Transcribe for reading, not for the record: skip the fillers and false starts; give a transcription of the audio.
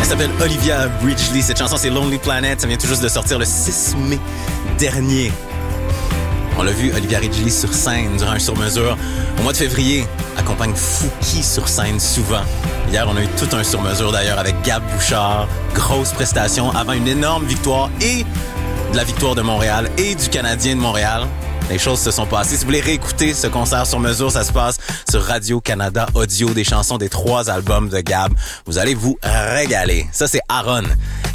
Elle s'appelle Olivia Bridgeley. Cette chanson, c'est Lonely Planet. Ça vient tout juste de sortir le 6 mai dernier. On l'a vu, Olivia Bridgeley sur scène durant un sur-mesure. Au mois de février, accompagne Fouki sur scène souvent. Hier, on a eu tout un sur-mesure d'ailleurs avec Gab Bouchard. Grosse prestation avant une énorme victoire et de la victoire de Montréal et du Canadien de Montréal. Les choses se sont passées. Si vous voulez réécouter ce concert sur mesure, ça se passe sur Radio-Canada Audio, des chansons des 3 albums de Gab. Vous allez vous régaler. Ça, c'est Aaron.